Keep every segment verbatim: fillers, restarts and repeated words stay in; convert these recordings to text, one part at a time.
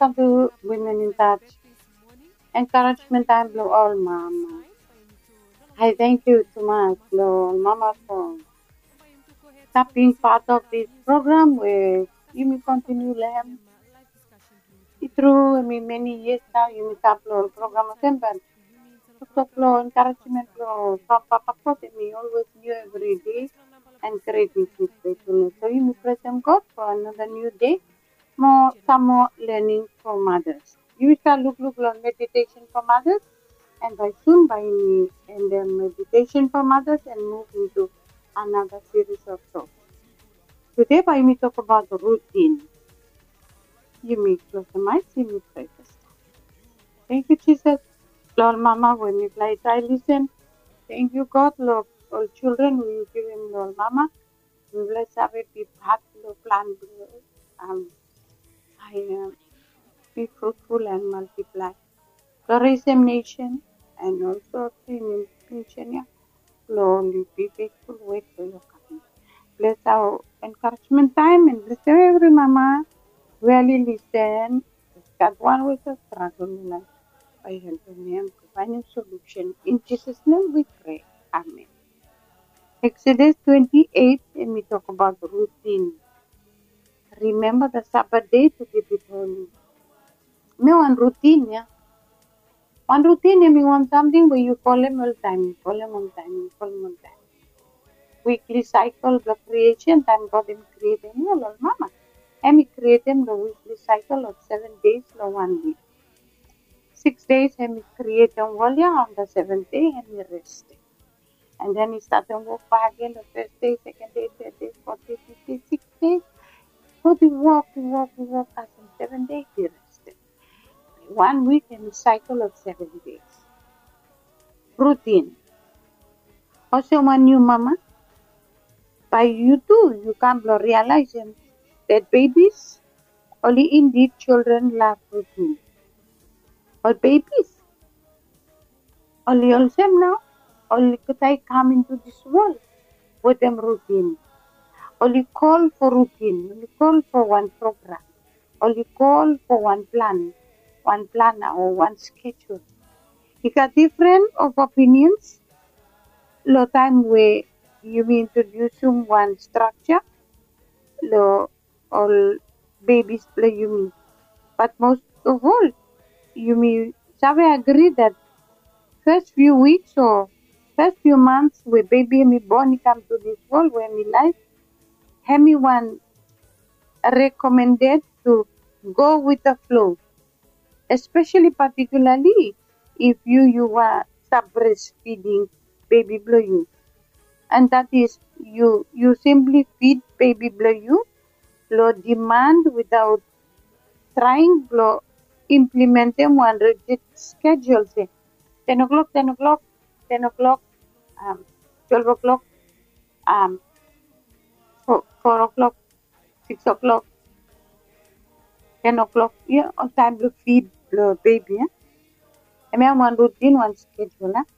welcome to Women in Touch. Encouragement time blow all mama. I thank you too much, Lord Mama, for stop being part of this program where you may continue learn through I mean, many years now. You may stop Lord program of them, but talk Lord encouragement Lord from Papa Pot me always new every day and creating his faithfulness. So you may praise them God for another new day. More some more learning from others. You shall look look on meditation from others and by soon by me and then meditation from others and move into another series of talks. Today by me talk about the routine. You may close the mic, you may pray first. Thank you, Jesus. Lord Mama, when we play I listen. Thank you, God, Lord. All children will you give him Lord Mama. We bless every be part Lord plan um I am. Be fruitful and multiply. Raise them nation and also in Kenya. Slowly be faithful, wait for your coming. Bless our encouragement time and bless every mama. Really listen. God one with a struggle in life. By helping them to find a solution. In Jesus' name we pray. Amen. Exodus twenty-eight, and we talk about routine. Remember the Sabbath day to keep it holy. No one routine, yeah. One routine, if you want something, but you call him all time, you call him on time, you call him on time. Weekly cycle, the creation, time God him create him, all mama. And he create him the weekly cycle of seven days, or one week. Six days, and he create him all year on the seventh day, and he rested. And then he started walk back again, the first day, second day, third day, fourth day, fifth day, sixth day. So he walk, he walk, he walk, as in seven days, he rested. One week and a cycle of seven days. Routine. Also, one new mama, by you too, you can realize that babies, only indeed children love routine. Or babies, only also now, only could I come into this world with them routine. Only call for routine, only call for one program, only call for one plan, one planner or one schedule. You got different of opinions. Lo time where you may introduce one structure, lo all babies play you mean. But most of all, you may sabe agree that first few weeks or first few months where baby me born come to this world where me life, anyone recommended to go with the flow. Especially particularly if you you are stop breastfeeding baby below you. And that is you you simply feed baby below you, lo demand without trying to implement them one rigid schedule. Say ten o'clock, ten o'clock, ten o'clock, um, twelve o'clock, um, four, four o'clock, six o'clock, ten o'clock. Yeah, on time to feed the baby. Yeah? I mean one routine, one schedule. Yeah?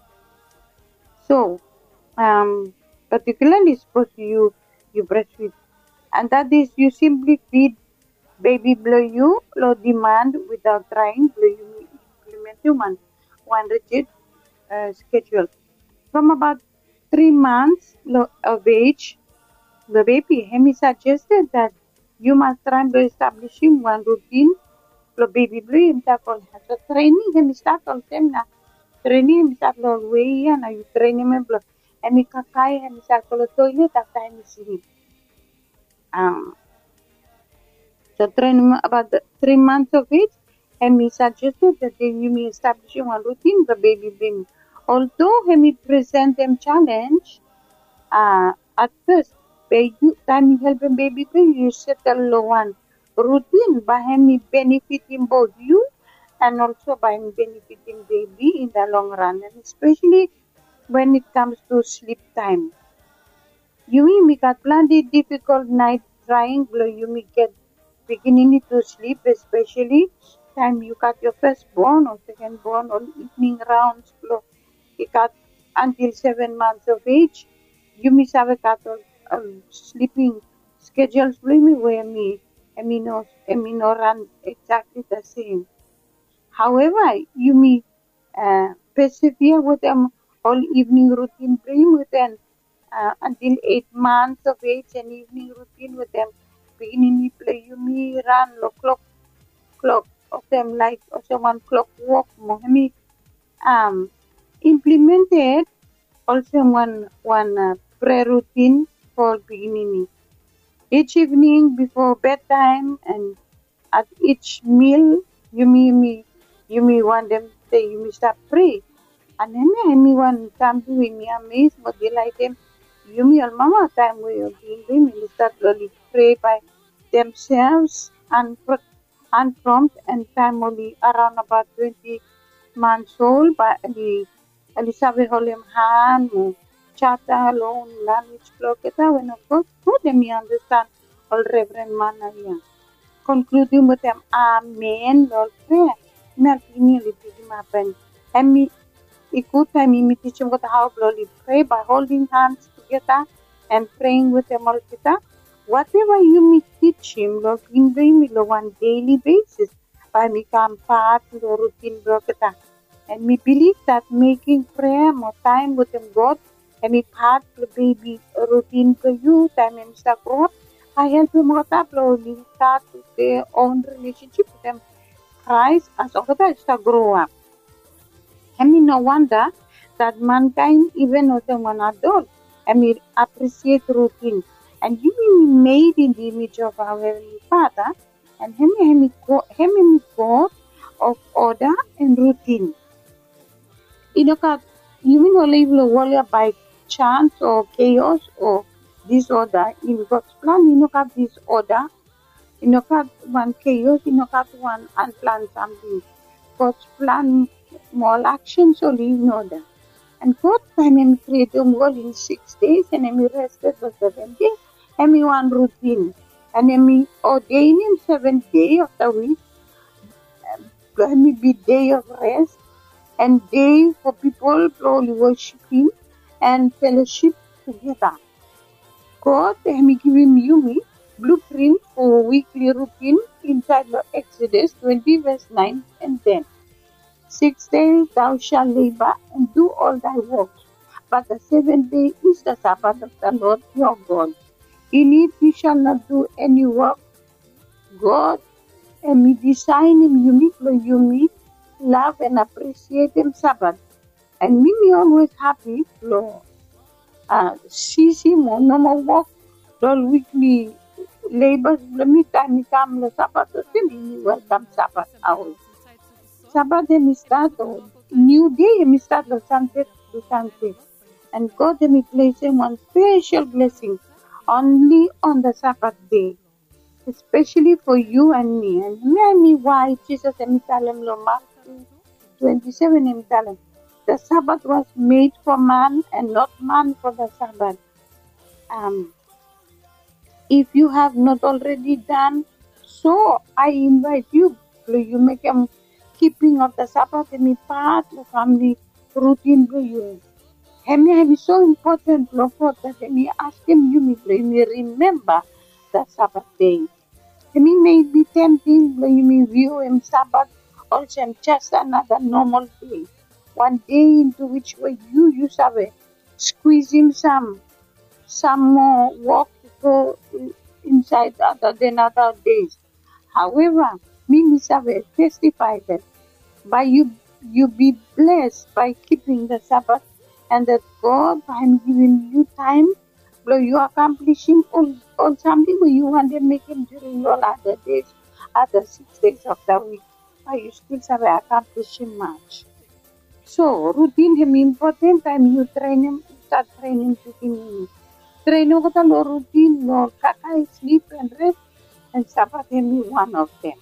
So, um, particularly suppose you you breastfeed, and that is you simply feed baby below you, low demand without trying below you implement human one rigid uh, schedule. From about three months of age, the baby Hemi suggested that you must try to establish him one routine. The baby below himself on has a training. Hemi start on them na training himself on way and you train him below. Hemi kakai hemi start on the toilet after hemi see um. So train about the three months of age, Hemi suggested that you may establish one routine the baby bring. Although Hemi present them challenge, uh, at first, you time help a baby bring, you settle one routine by Hemi benefiting both you and also by benefiting baby in the long run, and especially when it comes to sleep time. You may got plenty difficult night trying, you may get beginning to sleep, especially time you got your first born or second born or evening rounds, you got until seven months of age. You may have a got a sleeping schedules where me and me no, and me no run exactly the same. However, you may uh, persevere with them all evening routine, praying with them uh, until eight months of age, and evening routine with them. Beginning you play, you may run the clock clock of them like also one clock walk. Mohami um implemented also one one uh, prayer routine for beginning. Each evening before bedtime and at each meal, you may, me, you may want them say you may start pray. And then I may want time to be me amazed, but they like them. You may all mama time where you're being them and they start really pray by themselves and unprompt and time only around about twenty months old, but the Elizabeth Holem Han, Chata alone, language clock, when of course, who them me understand all Reverend Manavia. Concluding with them, Amen, Lord prayer. Not nearly him happen. And me, a good time, me teach him how to pray by holding hands together and praying with them all together. Whatever you may teach him, Lord, in me on daily basis, by me come part of the routine broken. And me believe that making prayer more time with them God, and me part of the baby routine for you, time and stuff. I help them with that, Lord, start their own relationship with them. Christ as others to grow up. I mean, no wonder that mankind, even as a one adult, I mean, appreciate routine. And you be made in the image of our Heavenly Father, and him, him, him, God of order and routine. You know, you mean only live by chance or chaos or disorder. In God's plan, you know, have disorder. You know, have one chaos, you know, have one unplanned something. God's plan more actions only in order. And God time and create them all in six days and then rested for seven days. And me one routine. And then me ordain him seventh day of the week. Let me be day of rest and day for people slowly worshiping and fellowship together. God, let me give him you me blueprint for weekly routine inside the Exodus twenty verse nine and ten. Six days thou shalt labor and do all thy works, but the seventh day is the Sabbath of the Lord your God. In it you shall not do any work. God, and me design him unique, unique, love and appreciate him Sabbath. And me, me always happy, Lord. Uh, see, see, more, no more work, all weekly labor, me time, me come, the Sabbath, me welcome Sabbath hours. Sabbath, me start a new day, me start the sunset to sunset. And God, me place him one special blessing only on the Sabbath day, especially for you and me. And me, me why Jesus and me tell him, Mark twenty-seven, and tell him, the Sabbath was made for man and not man for the Sabbath. Um, if you have not already done so, I invite you, you make a keeping of the Sabbath and me part of the family routine for you. And me is so important, Lord, that me ask him, you me remember the Sabbath day. And me may be tempting, you may view him Sabbath also just another normal day. One day into which way you use have squeeze him some some more work to go inside other than other days. However, me Miss Ave testify that by you you be blessed by keeping the Sabbath, and that God by giving you time, so you accomplishing all, all something you want to make him during all other days, other six days of the week. But you still have accomplishing much. So, routine is important time you train him, start training to him. Train over the low routine, no kaka, sleep and rest, and Sabbath him one of them.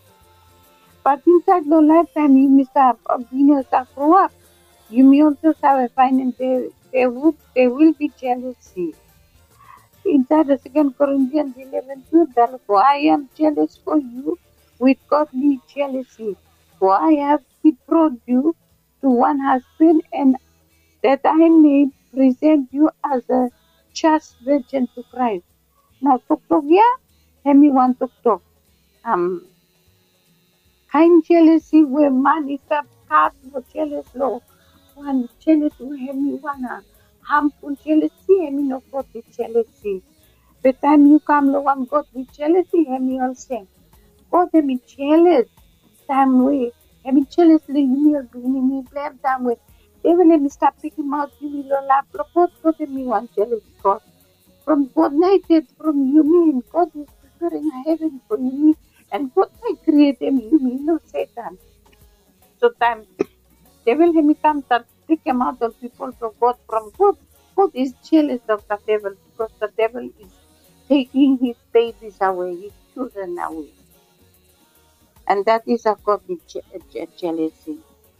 But inside the lifetime, you may start, you know, start grow up. You may also have a find there, there, would, there will be jealousy. Inside the Second Corinthians eleven two, therefore I am jealous for you with godly jealousy, for I have betrothed you to one husband, and that I may present you as a chaste virgin to Christ. Now, Toktogia, Hemi want to talk. Um, kind jealousy where man is up heart for jealous law. One jealous who hemi wanna harmful jealousy, hemi no got the jealousy. By the time you come lo one got with jealousy, hemi all same. God hemi jealous. Time way. Hemi jealously you will be me blame time way. They will let me stop picking out you will laugh. Look what God hemi one jealous God. From God nighted from you mean God is preparing a heaven for you and God might create them you mean no Satan. So time devil him come to pick him out of people to God from God. God is jealous of the devil because the devil is taking his babies away, his children away. And that is a godly je- je- jealousy.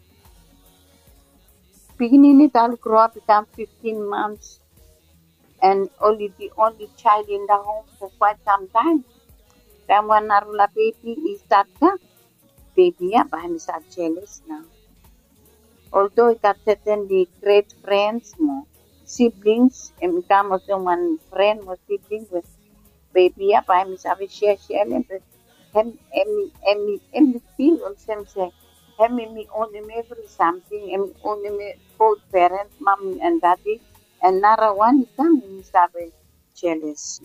Beginning it all grow up, become fifteen months and only the only child in the home for quite some time. Then when Narula baby is that baby, yeah, but I'm so jealous now. Although it got certainly great friends, more siblings, and become also one friend or sibling with baby, yeah, but I'm so share share but hem em em em feel also say hem me only me every something, em only me both parents, mom and daddy, and Nara one come in so jealous.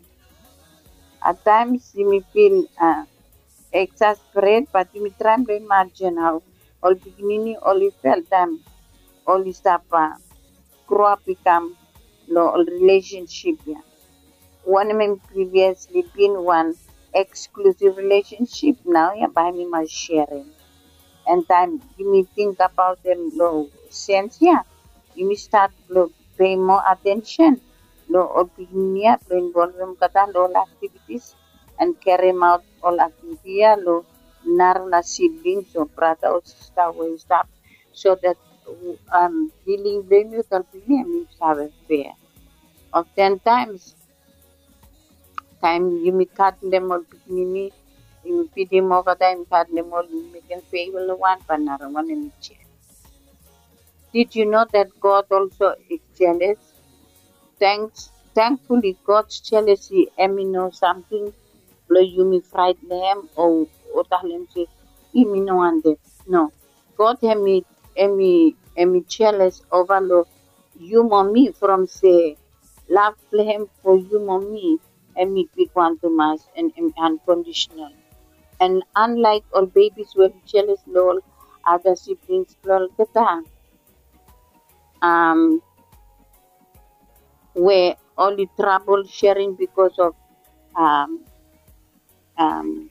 At times you may feel uh, exasperate, but you may try to imagine how all beginning, all you felt them, all you start uh, grow up become no all relationship. Yeah. One may previously been one exclusive relationship, now yeah, by me my sharing. And time you may think about them low sense, yeah. You may start to pay more attention. Lo opinion, lo involve them kata all activities and carry out all activity lo nar la siblings or brother or sister will stop so that um dealing blame you can be me have fair. Often times time you may cut them all me you may feed them over time cut them all you can pay well one panara one in each. Did you know that God also is jealous? Thanks, thankfully, God's jealousy, I mean, know something, lo you me frighten them or or tell them say, you me no one there. No, God have me, me, me jealous over lo you mommy from say love him for you mommy, and me big one to mass and, and unconditional. And unlike all babies were jealous, lol, other siblings, lol, kata, um, where only trouble sharing because of um, um,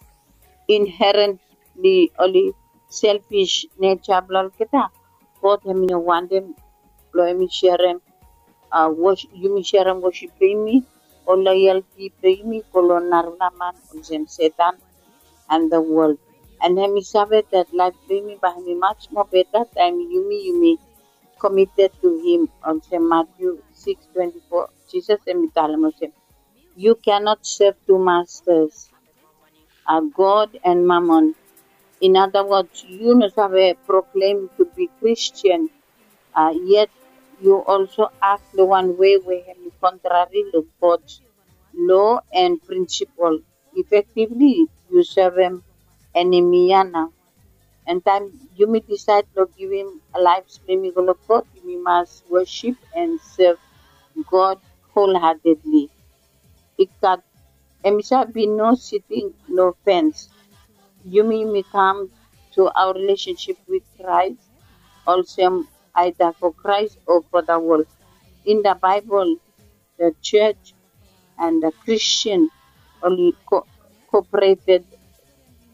inherently only selfish nature blal kita. Both him you want them, lo him share uh, worship, you me share worship me, or loyalty me, kolonar naman, on Satan and the world. And him sabe that life me by me much more better than you me you me committed to him on Saint Matthew six twenty four. Jesus and Mitalamusem. You cannot serve two masters, uh, God and Mammon. In other words, you not have a proclaim to be Christian, uh, yet you also act the one way where you contrary to God's law and principle. Effectively, you serve him enemy. And then you may decide to give him a life streaming of God. You must worship and serve God wholeheartedly. It can and shall be no sitting, no fence. You may may come to our relationship with Christ, also either for Christ or for the world. In the Bible, the church and the Christian only co- cooperated